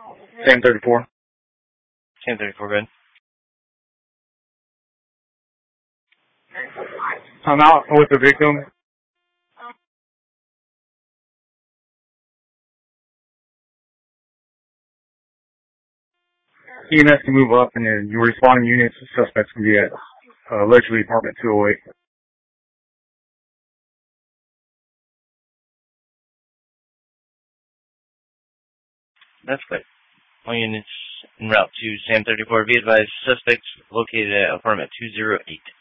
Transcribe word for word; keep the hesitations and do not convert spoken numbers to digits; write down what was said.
Sam thirty-four. Sam thirty-four, good. I'm out with the victim. E M S can move up, and then your responding units and suspects can be at uh, allegedly apartment two oh eight. That's good. All units en route to Sam thirty-four. Be advised, suspects located at apartment two oh eight.